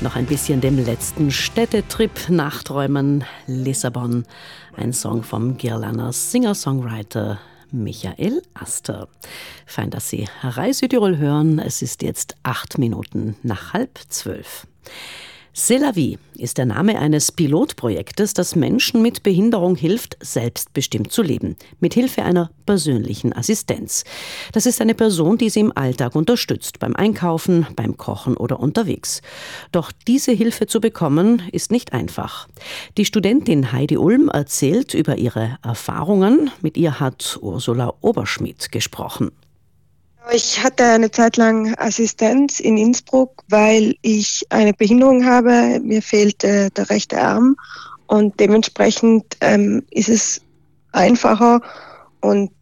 Noch ein bisschen dem letzten Städtetrip nachträumen. Lissabon, ein Song vom Girlaners Singer-Songwriter Michael Aster. Fein, dass Sie Rai Südtirol hören. Es ist jetzt 8 Minuten nach 11:30. C'est la vie ist der Name eines Pilotprojektes, das Menschen mit Behinderung hilft, selbstbestimmt zu leben, mit Hilfe einer persönlichen Assistenz. Das ist eine Person, die sie im Alltag unterstützt, beim Einkaufen, beim Kochen oder unterwegs. Doch diese Hilfe zu bekommen, ist nicht einfach. Die Studentin Heidi Ulm erzählt über ihre Erfahrungen. Mit ihr hat Ursula Oberschmidt gesprochen. Ich hatte eine Zeit lang Assistenz in Innsbruck, weil ich eine Behinderung habe. Mir fehlt der rechte Arm und dementsprechend ist es einfacher und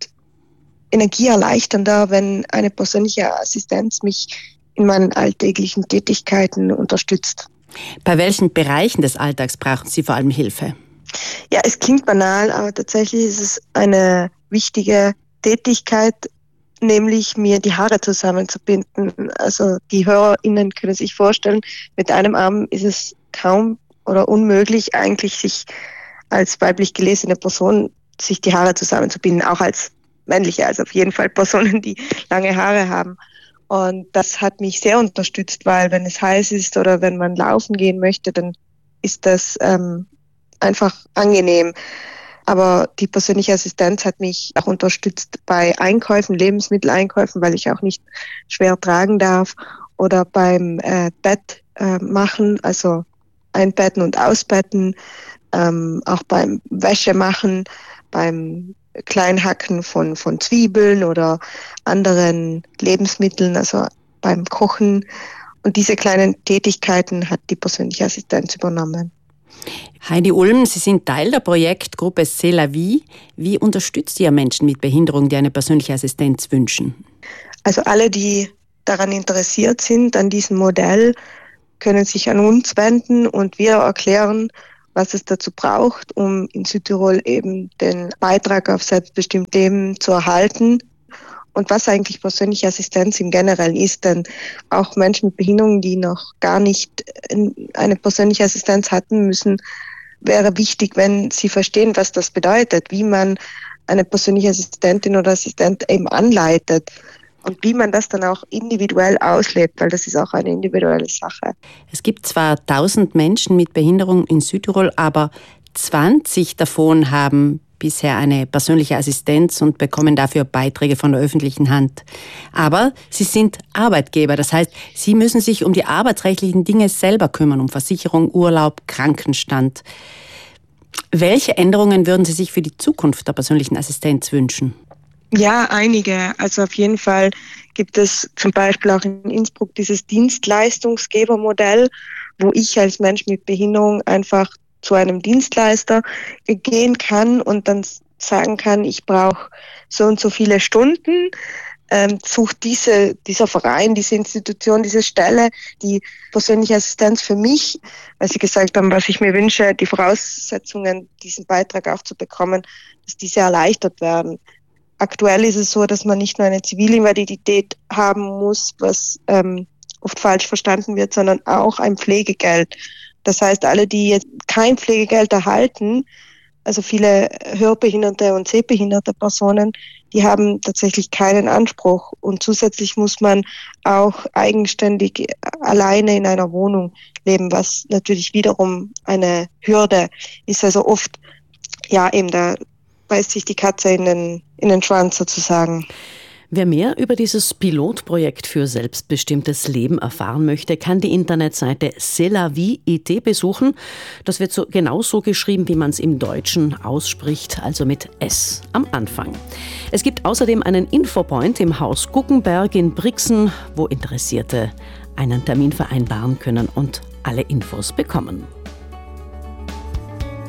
energieerleichternder, wenn eine persönliche Assistenz mich in meinen alltäglichen Tätigkeiten unterstützt. Bei welchen Bereichen des Alltags brauchen Sie vor allem Hilfe? Ja, es klingt banal, aber tatsächlich ist es eine wichtige Tätigkeit, nämlich mir die Haare zusammenzubinden. Also die HörerInnen können sich vorstellen, mit einem Arm ist es kaum oder unmöglich, eigentlich sich als weiblich gelesene Person sich die Haare zusammenzubinden, auch als männliche, also auf jeden Fall Personen, die lange Haare haben. Und das hat mich sehr unterstützt, weil wenn es heiß ist oder wenn man laufen gehen möchte, dann ist das einfach angenehm. Aber die persönliche Assistenz hat mich auch unterstützt bei Einkäufen, Lebensmitteleinkäufen, weil ich auch nicht schwer tragen darf. Oder beim Bett machen, also einbetten und ausbetten. Auch beim Wäsche machen, beim Kleinhacken von Zwiebeln oder anderen Lebensmitteln, also beim Kochen. Und diese kleinen Tätigkeiten hat die persönliche Assistenz übernommen. Heidi Ulm, Sie sind Teil der Projektgruppe C'est la vie. Wie unterstützt ihr Menschen mit Behinderung, die eine persönliche Assistenz wünschen? Also alle, die daran interessiert sind, an diesem Modell, können sich an uns wenden und wir erklären, was es dazu braucht, um in Südtirol eben den Beitrag auf selbstbestimmtes Leben zu erhalten. Und was eigentlich persönliche Assistenz im Generellen ist, denn auch Menschen mit Behinderungen, die noch gar nicht eine persönliche Assistenz hatten, wäre wichtig, wenn sie verstehen, was das bedeutet, wie man eine persönliche Assistentin oder Assistent eben anleitet und wie man das dann auch individuell auslebt, weil das ist auch eine individuelle Sache. Es gibt zwar 1000 Menschen mit Behinderung in Südtirol, aber 20 davon haben bisher eine persönliche Assistenz und bekommen dafür Beiträge von der öffentlichen Hand. Aber sie sind Arbeitgeber, das heißt, sie müssen sich um die arbeitsrechtlichen Dinge selber kümmern, um Versicherung, Urlaub, Krankenstand. Welche Änderungen würden Sie sich für die Zukunft der persönlichen Assistenz wünschen? Ja, einige. Also auf jeden Fall gibt es zum Beispiel auch in Innsbruck dieses Dienstleistungsgebermodell, wo ich als Mensch mit Behinderung einfach zu einem Dienstleister gehen kann und dann sagen kann, ich brauche so und so viele Stunden, sucht dieser Verein, diese Institution, diese Stelle, die persönliche Assistenz für mich, weil sie gesagt haben, was ich mir wünsche, die Voraussetzungen, diesen Beitrag auch zu bekommen, dass diese erleichtert werden. Aktuell ist es so, dass man nicht nur eine Zivilinvalidität haben muss, was oft falsch verstanden wird, sondern auch ein Pflegegeld. Das heißt, alle, die jetzt kein Pflegegeld erhalten, also viele hörbehinderte und sehbehinderte Personen, die haben tatsächlich keinen Anspruch. Und zusätzlich muss man auch eigenständig alleine in einer Wohnung leben, was natürlich wiederum eine Hürde ist. Also oft, ja eben, da beißt sich die Katze in den Schwanz sozusagen. Wer mehr über dieses Pilotprojekt für selbstbestimmtes Leben erfahren möchte, kann die Internetseite C'est la vie.it besuchen. Das wird genauso geschrieben, wie man es im Deutschen ausspricht, also mit S am Anfang. Es gibt außerdem einen Infopoint im Haus Guggenberg in Brixen, wo Interessierte einen Termin vereinbaren können und alle Infos bekommen.